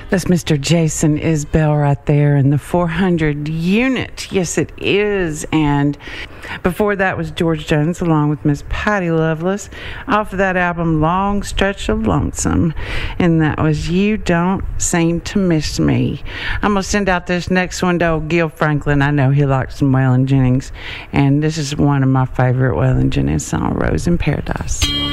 That's Mr. Jason Isbell right there in the 400 unit. Yes, it is. And before that was George Jones along with Miss Patti Loveless off of that album Long Stretch of Lonesome. And that was You Don't Seem to Miss Me. I'm going to send out this next one to old Gil Franklin. I know he likes some Waylon Jennings. And this is one of my favorite Waylon Jennings songs, Rose in Paradise.